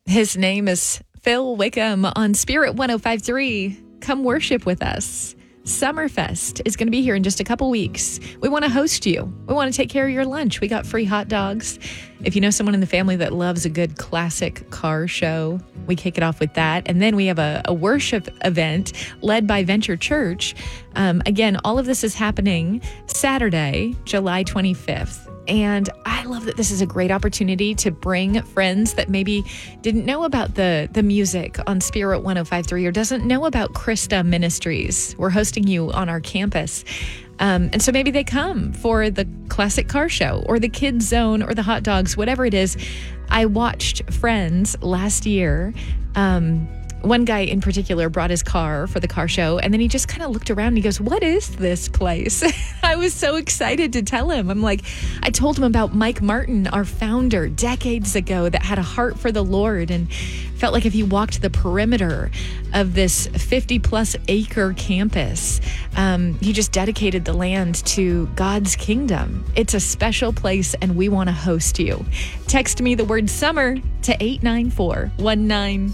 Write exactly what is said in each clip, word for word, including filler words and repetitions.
His name is Phil Wickham on Spirit one oh five point three. Come worship with us. Summerfest is going to be here in just a couple weeks. We want to host you. We want to take care of your lunch. We got free hot dogs. If you know someone in the family that loves a good classic car show, we kick it off with that. And then we have a, a worship event led by Venture Church. Um, again, all of this is happening Saturday, July twenty-fifth. And I love that this is a great opportunity to bring friends that maybe didn't know about the, the music on Spirit one oh five point three or doesn't know about Christa Ministries. We're hosting you on our campus. Um, and so maybe they come for the classic car show or the kids zone or the hot dogs, whatever it is. I watched Friends last year. Um, One guy in particular brought his car for the car show, and then he just kind of looked around and he goes, "What is this place?" I was so excited to tell him. I'm like, I told him about Mike Martin, our founder, decades ago, that had a heart for the Lord and felt like if he walked the perimeter of this fifty plus acre campus, um, he just dedicated the land to God's kingdom. It's a special place, and we want to host you. Text me the word summer to eight nine four one nine.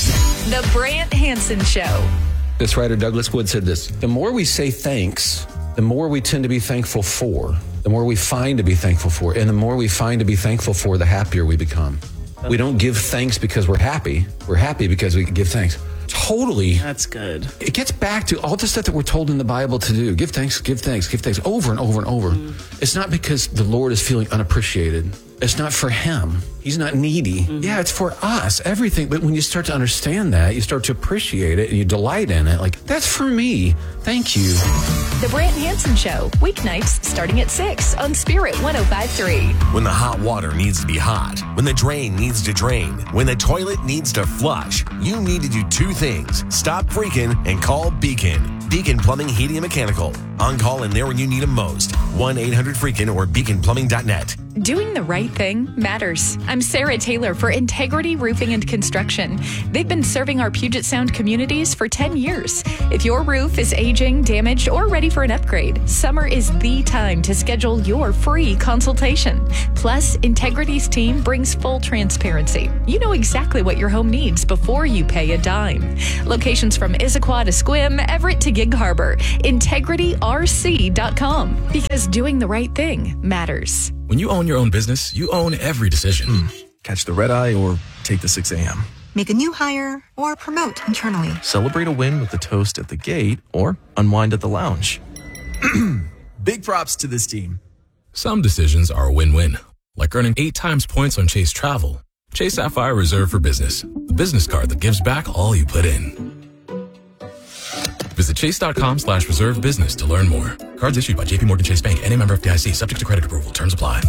The Brant Hansen Show. This writer, Douglas Wood, said this: the more we say thanks, the more we tend to be thankful for, the more we find to be thankful for, and the more we find to be thankful for, the happier we become. We don't give thanks because we're happy. We're happy because we give thanks. Totally. That's good. It gets back to all the stuff that we're told in the Bible to do. Give thanks, give thanks, give thanks over and over and over. Mm. It's not because the Lord is feeling unappreciated. It's not for him. He's not needy. Mm-hmm. Yeah, it's for us, everything. But when you start to understand that, you start to appreciate it and you delight in it. Like, that's for me. Thank you. The Brant Hansen Show, weeknights starting at six on Spirit one oh five point three. When the hot water needs to be hot, when the drain needs to drain, when the toilet needs to flush, you need to do two things. Stop freaking and call Beacon. Beacon Plumbing, Heating, and Mechanical. On call and there when you need them most. one eight hundred freakin or beacon plumbing dot net. Doing the right thing matters. I'm Sarah Taylor for Integrity Roofing and Construction. They've been serving our Puget Sound communities for ten years. If your roof is aging, damaged, or ready for an upgrade, summer is the time to schedule your free consultation. Plus, Integrity's team brings full transparency. You know exactly what your home needs before you pay a dime. Locations from Issaquah to Sequim, Everett to Gig Harbor. integrity r c dot com. Because doing the right thing matters. When you own your own business, you own every decision. Mm. Catch the red eye or take the six a.m. Make a new hire or promote internally. Celebrate a win with a toast at the gate or unwind at the lounge. Big props to this team. Some decisions are a win-win, like earning eight times points on Chase Travel. Chase Sapphire Reserve for Business, the business card that gives back all you put in. Visit chase.com slash reserve business to learn more. Cards issued by J P Morgan Chase Bank and a member F D I C, subject to credit approval. Terms apply.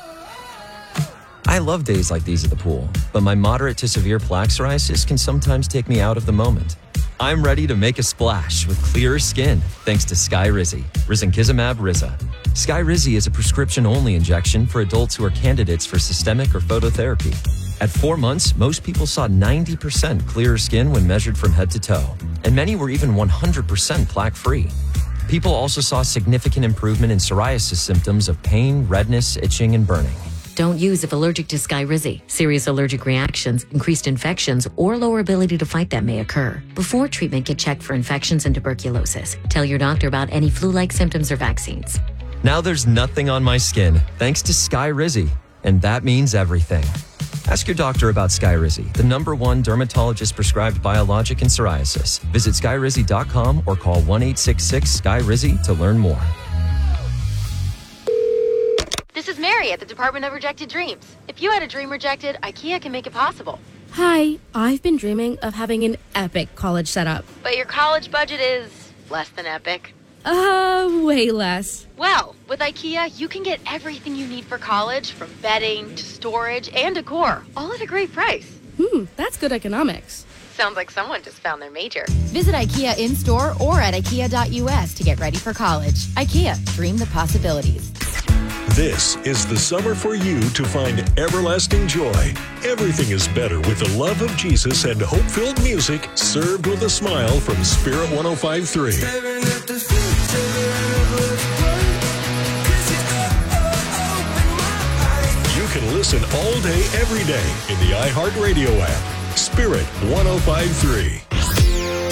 I love days like these at the pool, but my moderate to severe plaque psoriasis can sometimes take me out of the moment. I'm ready to make a splash with clearer skin thanks to Skyrizi, risankizumab Riza. Skyrizi is a prescription-only injection for adults who are candidates for systemic or phototherapy. At four months, most people saw ninety percent clearer skin when measured from head to toe, and many were even one hundred percent plaque-free. People also saw significant improvement in psoriasis symptoms of pain, redness, itching, and burning. Don't use if allergic to Skyrizi. Serious allergic reactions, increased infections, or lower ability to fight them may occur. Before treatment, get checked for infections and tuberculosis. Tell your doctor about any flu-like symptoms or vaccines. Now there's nothing on my skin thanks to Skyrizi, and that means everything. Ask your doctor about Skyrizi, the number one dermatologist-prescribed biologic in psoriasis. Visit skyrizi dot com or call one eight six six Sky Rizi to learn more. This is Mary at the Department of Rejected Dreams. If you had a dream rejected, IKEA can make it possible. Hi, I've been dreaming of having an epic college setup. But your college budget is less than epic. Uh, way less. Well, with IKEA, you can get everything you need for college, from bedding to storage and decor, all at a great price. Hmm, that's good economics. Sounds like someone just found their major. Visit IKEA in-store or at ikea dot u s to get ready for college. IKEA, dream the possibilities. This is the summer for you to find everlasting joy. Everything is better with the love of Jesus and hope-filled music served with a smile from Spirit one oh five point three. You can listen all day, every day in the iHeartRadio app. Spirit one oh five point three.